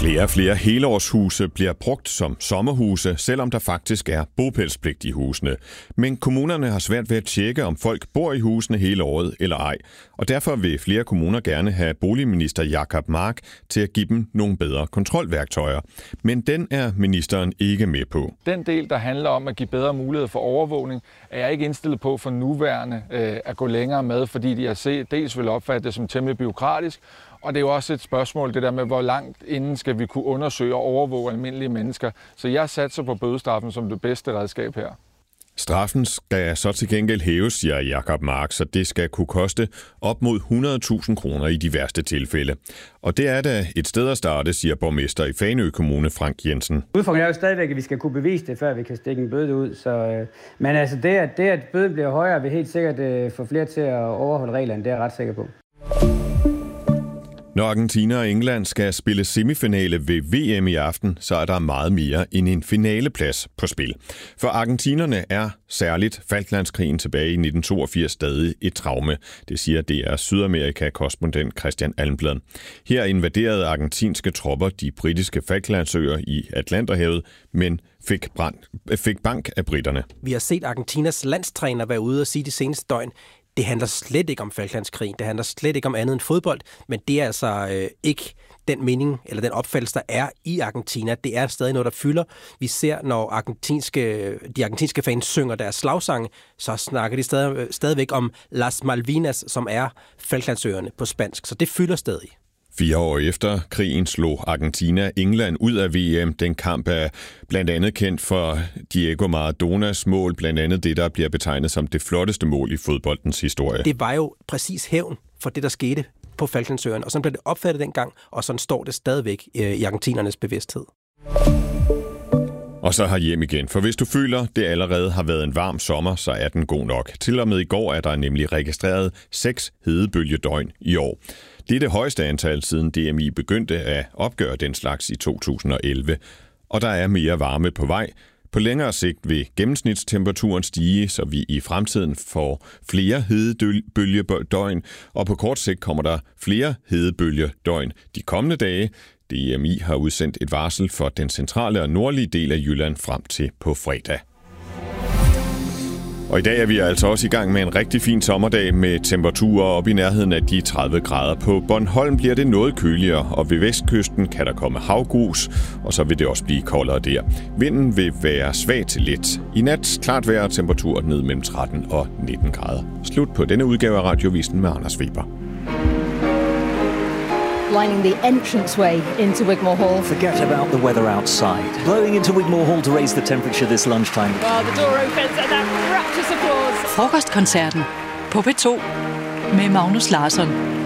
Flere og flere helårshuse bliver brugt som sommerhuse, selvom der faktisk er bopælspligt i husene. Men kommunerne har svært ved at tjekke, om folk bor i husene hele året eller ej. Og derfor vil flere kommuner gerne have boligminister Jacob Mark til at give dem nogle bedre kontrolværktøjer. Men den er ministeren ikke med på. Den del, der handler om at give bedre mulighed for overvågning, er jeg ikke indstillet på for nuværende at gå længere med, fordi de har set, dels vil opfatte det som temmelig bureaukratisk, og det er jo også et spørgsmål, det der med, hvor langt inden skal vi kunne undersøge og overvåge almindelige mennesker. Så jeg satser på bødestraffen som det bedste redskab her. Straffen skal så til gengæld hæves, siger Jacob Mark, så det skal kunne koste op mod 100.000 kroner i de værste tilfælde. Og det er da et sted at starte, siger borgmester i Fanø Kommune, Frank Jensen. Udfordringen er jo stadigvæk, at vi skal kunne bevise det, før vi kan stikke en bøde ud. Men altså det, at bøden bliver højere, vil helt sikkert få flere til at overholde reglerne, det er jeg ret sikker på. Når Argentina og England skal spille semifinale ved VM i aften, så er der meget mere end en finaleplads på spil. For argentinerne er særligt Falklandskrigen tilbage i 1982 stadig et traume. Det siger DR Sydamerika-korrespondent Christian Almblad. Her invaderede argentinske tropper de britiske Falklandsøer i Atlanterhavet, men fik bank af britterne. Vi har set Argentinas landstræner være ude og sige de seneste døgn, det handler slet ikke om Falklandskrigen, det handler slet ikke om andet end fodbold, men det er altså ikke den mening eller den opfattelse, der er i Argentina. Det er stadig noget, der fylder. Vi ser, når de argentinske fans synger deres slagsange, så snakker de stadigvæk om Las Malvinas, som er Falklandsøerne på spansk, så det fylder stadig. 4 år efter krigen slog Argentina England ud af VM. Den kamp er blandt andet kendt for Diego Maradonas mål, blandt andet det, der bliver betegnet som det flotteste mål i fodboldens historie. Det var jo præcis hævn for det, der skete på Falklandsøerne, og sådan blev det opfattet dengang, og sådan står det stadigvæk i argentinernes bevidsthed. Og så hjem igen, for hvis du føler, det allerede har været en varm sommer, så er den god nok. Til og med i går er der nemlig registreret 6 hedebølgedøgn i år. Det er det højeste antal siden DMI begyndte at opgøre den slags i 2011. Og der er mere varme på vej. På længere sigt vil gennemsnitstemperaturen stige, så vi i fremtiden får flere hedebølgedøgn, og på kort sigt kommer der flere hedebølgedøgn de kommende dage. DMI har udsendt et varsel for den centrale og nordlige del af Jylland frem til på fredag. Og i dag er vi altså også i gang med en rigtig fin sommerdag med temperaturer op i nærheden af de 30 grader. På Bornholm bliver det noget køligere, og ved vestkysten kan der komme havgrus, og så vil det også blive koldere der. Vinden vil være svag til let. I nat klart vejr og temperatur ned mellem 13 og 19 grader. Slut på denne udgave af Radiovisen med Anders Weber. Lining the entranceway into Wigmore Hall. Forget about the weather outside. Blowing into Wigmore Hall to raise the temperature this lunchtime. Well, the door opens and that rapturous applause. Frokostkoncerten på P2 med Magnus Larsson.